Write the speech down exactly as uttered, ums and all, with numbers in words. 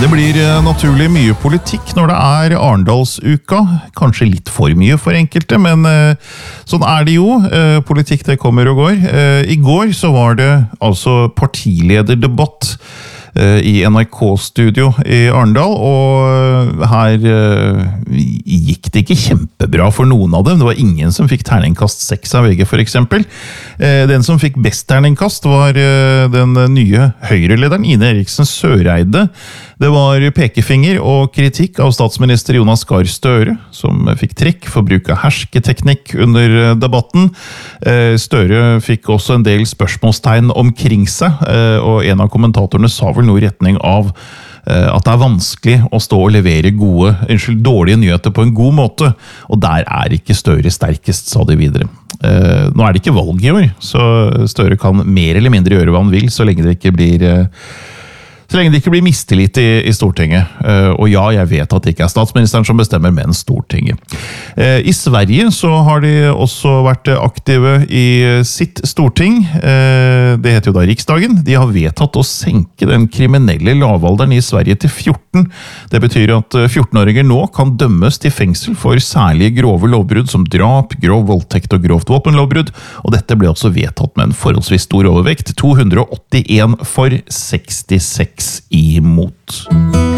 Det blir naturlig mye politikk når det er Arendalsuka. Kanskje litt for mye for enkelte, men sånn er det jo. Politikk det kommer og går. I går så var det altså partilederdebatt i N R K-studio i Arendal, og her gikk det ikke kjempebra for noen av dem. Det var ingen som fikk terningkast seks av V G for eksempel. Den som fikk best terningkast var den nye Høyre-lederen Ine Eriksen Søreide. Det var pekefinger og kritikk av statsminister Jonas Gahr Støre, som fikk trekk for bruk av hersketeknikk under debatten. Støre fikk også en del spørsmålstegn omkring seg, og en av kommentatorene sa vel noe i retning av at det er vanskelig å stå og levere gode, unnskyld, dårlige nyheter på en god måte, og der er ikke Støre sterkest, sa de videre. Nå er det ikke valg i år, så Støre kan mer eller mindre gjøre hva han vil, så lenge det ikke blir Så lenge det ikke blir mistillit i, i Stortinget. Uh, og ja, jeg vet at det ikke er statsministeren som bestemmer, men Stortinget. Uh, I Sverige så har de også vært aktive i sitt storting. Uh, det heter jo da Riksdagen. De har vedtatt å senke den kriminelle lavalderen i Sverige til fjorten. Det betyr at fjorten-åringer nå kan dømmes til fengsel for særlige grove lovbrudd som drap, grov voldtekt og grovt våpenlovbrudd. Og dette ble også vedtatt med en forholdsvis stor overvekt. to hundre og åttien for sekstiseks imot.